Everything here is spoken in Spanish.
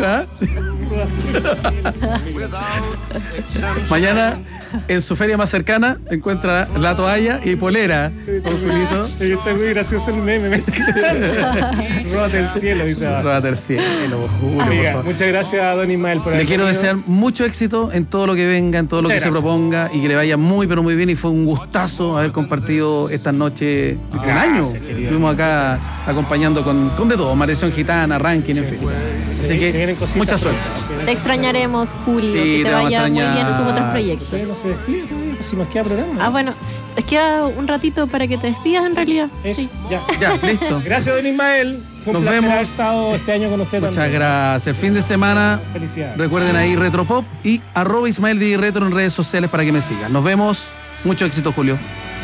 ¿ah? Mañana, en su feria más cercana, encuentra la toalla y polera con Julito. Está muy gracioso el meme. Róbate el cielo, dice. Róbate el cielo, Julio, Amiga, por favor. muchas gracias, don Ismael, por Le haber quiero venido. desear mucho éxito en todo lo que venga, en todo lo que se proponga y que le vaya muy, pero muy bien. Y fue un gustazo haber compartido estas noches, un año. querido. Estuvimos acá acompañando con de todo, Maldición Gitana, Ranking, en fin. Así Se que vienen cositas mucha pronto, suerte. se vienen Te extrañaremos, Julio. Sí, que te te vamos a vaya muy extrañar. bien con otros proyectos. Usted no se despide todavía, si nos queda programa. Ah, bueno, es queda un ratito para que te despidas en realidad. Eso, Sí. ya. Ya, listo. Gracias, don Ismael. Fue un Nos placer vemos. haber estado este año con usted Muchas también. gracias. El fin de semana, Felicidades. recuerden ahí Retropop y @IsmaelDiRetro en redes sociales para que me sigan. Nos vemos. Mucho éxito, Julio.